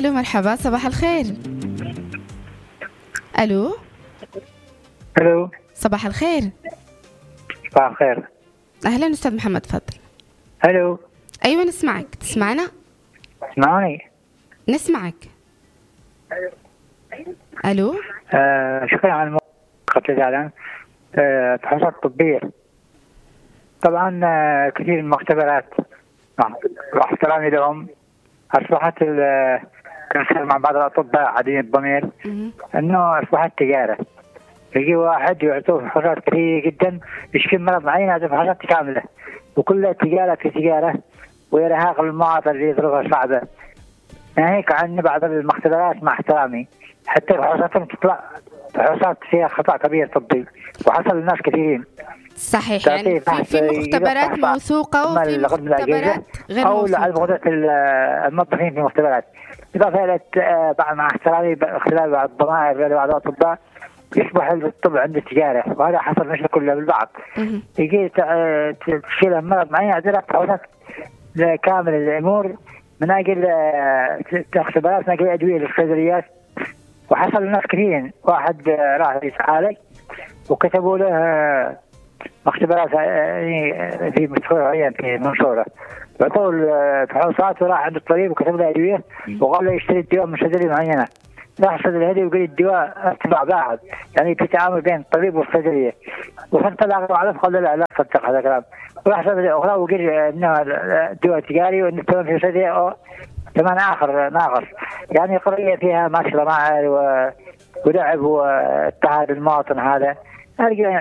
ألو مرحبا، صباح الخير. ألو الو صباح الخير. صباح الخير. أهلا أستاذ محمد، تفضل. الو أيوة نسمعك، تسمعنا؟ تسمعوني؟ نسمعك. ألو. شكرا على الموقف الإعلان. فحوصات طبية طبعا، كثير من المختبرات مع احترامي لهم أصبحت كان مع بعض الأطباء عديم الضمير أنه أصبحت تجارة. يجي واحد يعطوه فحوصات كثيرة جدا يشكي مرض معين، هذه فحوصات كاملة وكلها تجارة في تجارة، وإرهاق المواطن اللي ظروفها صعبة. ناهيك عن بعض المختبرات مع احترامي حتى فحوصاتهم تطلع فحوصات فيها خطأ كبير طبي، وحصل للناس كثيرين. صحيح، يعني في مختبرات موثوقة وفي مختبرات غير موثوقة، أو على الموظفين في المختبرات. إضافة إلى مع احترامي خلال بعض الضمائر بعض الأطباء يصبح الطب عنده تجارة، وهذا حصل مشكلة كلها بالبعض. يجي تشيل مرض معين عندنا فحوصات كامل الأمور من أجل اختبارات من أجل أدوية للصيدليات، وحصل الناس كثيرين. واحد راح يتعالج وكتبوا له اختبارات في مستشفى في المنصورة، عطوه الفحوصات وراح عند الطبيب وكتب له أدوية وقال له يشتري الدواء من صيدلية معينة. راح الصيدلية هذه وقال الدواء تبع بعض، يعني في تعامل بين الطبيب والصيدلية، وفطلع على قال له لا تصدق هذا الكلام. وراح صيدلية أخرى وقال إنه الدواء تجاري وإنه الثمن في صيدلية أو ثمن آخر ناقص. يعني قضية فيها ماشي ضمائر ولعب واضطهاد المواطن. هذا